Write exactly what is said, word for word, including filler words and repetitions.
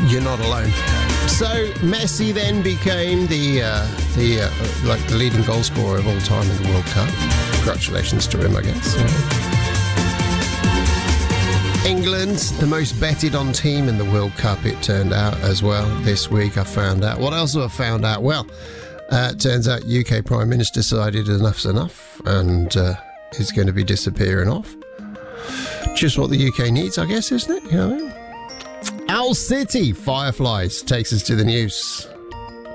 You're not alone. So Messi then became the uh, the uh, like the leading goal scorer of all time in the World Cup. Congratulations to him, I guess. Yeah. England, the most betted on team in the World Cup, it turned out as well this week. I found out. What else have I found out? Well, uh, it turns out U K Prime Minister decided enough's enough and uh, is going to be disappearing off. Just what the U K needs, I guess, isn't it? You know what I mean? Owl City Fireflies takes us to the news.